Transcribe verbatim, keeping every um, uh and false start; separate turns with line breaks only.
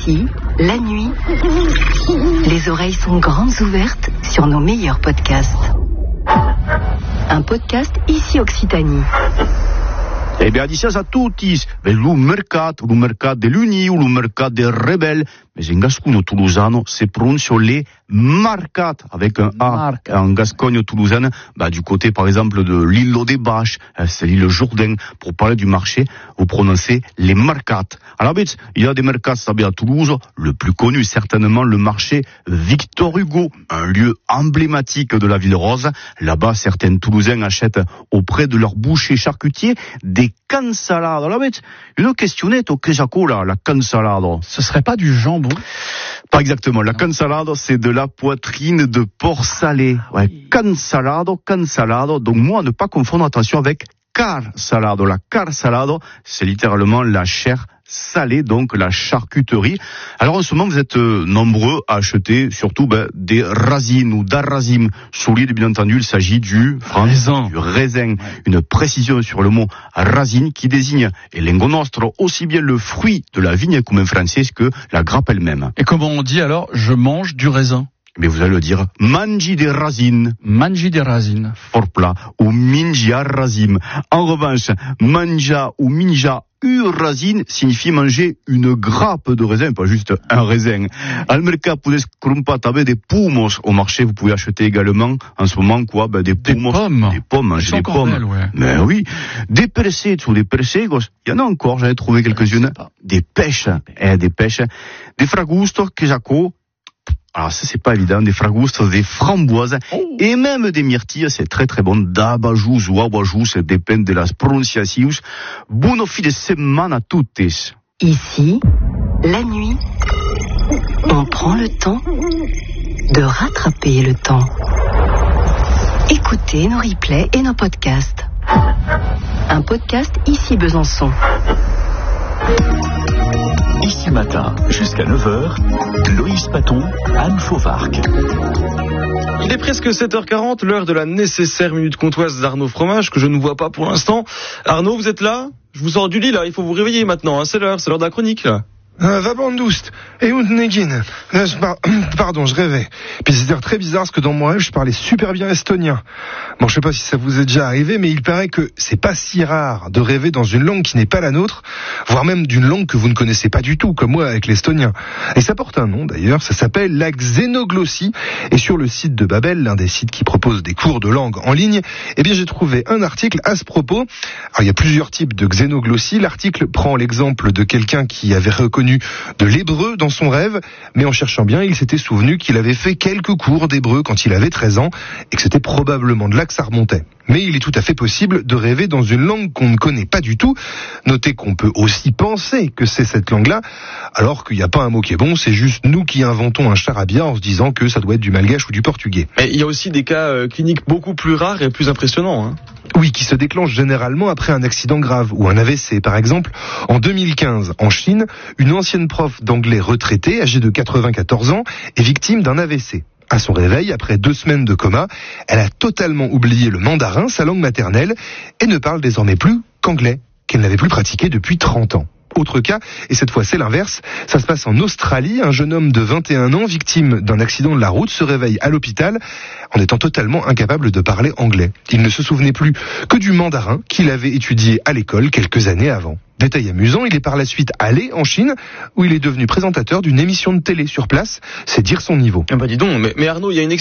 Ici, la nuit, les oreilles sont grandes ouvertes sur nos meilleurs podcasts. Un podcast Ici Occitanie.
E beh, dicias a tutti, lo mercato, lo mercato dell'Uni o lo mercato del Rebel, mais in gascogno toulousano se prononce les marcat avec un A.
Marc.
En gascogne toulousaine, bah, du côté par exemple de l'île des Bâches, c'est l'île Jourdain, pour parler du marché, vous prononcez les marcat. Alors, il y a des mercats à Toulouse, le plus connu certainement le marché Victor Hugo, un lieu emblématique de la ville rose. Là-bas, certains Toulousains achètent auprès de leur boucher charcutier des cansalades. Alors, une questionnette au Kéjaco, là, la cansalade.
Ce serait pas du jambon?
Pas exactement. La cansalade, c'est de la poitrine de porc salé. Ouais, cansalade, cansalade. Donc, moi, ne pas confondre, attention, avec car salade. La car salade, c'est littéralement la chair salée, donc la charcuterie. Alors en ce moment, vous êtes euh, nombreux à acheter surtout ben, des racines ou d'arrazim. Sous l'île, bien entendu, il s'agit du,
raisin.
du raisin. Ouais. Une précision sur le mot racine qui désigne, et lengo nostro, aussi bien le fruit de la vigne comme en français que la grappe elle-même.
Et comment on dit alors, je mange du raisin?
Mais vous allez le dire, mangi des racines.
Mangi des racines.
Fort plat, ou mingia razim. En revanche, manja ou minja u racine signifie manger une grappe de raisin, pas juste un raisin. Al mercat puedes comprar avec des pomos. Au marché, vous pouvez acheter également, en ce moment, quoi, ben, des,
des
pomos.
pommes.
Des pommes, manger des pommes.
Belles, ouais.
Mais oui. Des persés, ou des persegos. Il y en a encore, j'avais trouvé quelques-unes. Des pêches, eh, des pêches. Des fragustos, quesaco. Alors ça c'est pas évident, des fragustos, des framboises oh. Et même des myrtilles, c'est très très bon, d'abajous ou abajous, ça dépend de las pronunciations. Buon fin de semana a tutti.
Ici, la nuit, on prend le temps de rattraper le temps. Écoutez nos replays et nos podcasts. Un podcast Ici Besançon.
Ici matin, jusqu'à neuf heures, Loïs Paton, Anne Fauvarc.
Il est presque sept heures quarante, l'heure de la nécessaire minute comtoise d'Arnaud Fromage, que je ne vois pas pour l'instant. Arnaud, vous êtes là? Je vous sors du lit, là, il faut vous réveiller maintenant, hein. C'est l'heure, c'est l'heure de la chronique, là.
Euh, va bandoust, et Negin. Pardon, je rêvais. Puis c'était très bizarre parce que dans mon rêve, je parlais super bien estonien. Bon, je sais pas si ça vous est déjà arrivé, mais il paraît que c'est pas si rare de rêver dans une langue qui n'est pas la nôtre, voire même d'une langue que vous ne connaissez pas du tout, comme moi avec l'estonien. Et ça porte un nom d'ailleurs, ça s'appelle la xénoglossie. Et sur le site de Babel, l'un des sites qui propose des cours de langue en ligne, eh bien j'ai trouvé un article à ce propos. Alors il y a plusieurs types de xénoglossie. L'article prend l'exemple de quelqu'un qui avait reconnu de l'hébreu dans son rêve, mais en cherchant bien, il s'était souvenu qu'il avait fait quelques cours d'hébreu quand il avait treize ans, et que c'était probablement de là que ça remontait. Mais il est tout à fait possible de rêver dans une langue qu'on ne connaît pas du tout. Notez qu'on peut aussi penser que c'est cette langue-là, alors qu'il n'y a pas un mot qui est bon, c'est juste nous qui inventons un charabia en se disant que ça doit être du malgache ou du portugais.
Mais il y a aussi des cas euh, cliniques beaucoup plus rares et plus impressionnants, hein.
Oui, qui se déclenchent généralement après un accident grave ou un A V C. Par exemple, en deux mille quinze, en Chine, une ancienne prof d'anglais retraitée, âgée de quatre-vingt-quatorze ans, est victime d'un A V C. À son réveil, après deux semaines de coma, elle a totalement oublié le mandarin, sa langue maternelle, et ne parle désormais plus qu'anglais, qu'elle n'avait plus pratiqué depuis trente ans. Autre cas, et cette fois c'est l'inverse, ça se passe en Australie, un jeune homme de vingt et un ans, victime d'un accident de la route, se réveille à l'hôpital en étant totalement incapable de parler anglais. Il ne se souvenait plus que du mandarin qu'il avait étudié à l'école quelques années avant. Détail amusant, il est par la suite allé en Chine, où il est devenu présentateur d'une émission de télé sur place, c'est dire son niveau.
Ah bah dis donc, mais, mais Arnaud, il y a une